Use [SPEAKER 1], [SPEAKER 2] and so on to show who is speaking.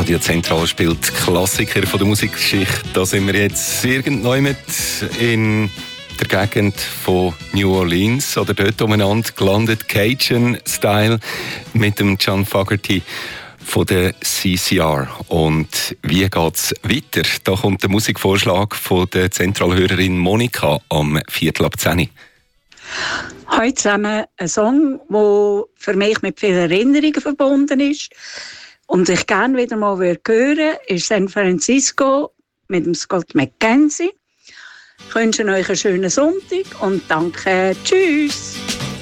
[SPEAKER 1] Radio Zentral spielt Klassiker von der Musikgeschichte. Da sind wir jetzt irgendwann in der Gegend von New Orleans oder dort umeinander gelandet, Cajun-Style, mit dem John Fogerty von der CCR. Und wie geht's weiter? Da kommt der Musikvorschlag von der Zentralhörerin Monika am 9:45.
[SPEAKER 2] Heute zusammen ein Song, der für mich mit vielen Erinnerungen verbunden ist und ich gerne wieder mal hören würde, ist San Francisco mit dem Scott McKenzie. Ich wünsche euch einen schönen Sonntag und danke. Tschüss!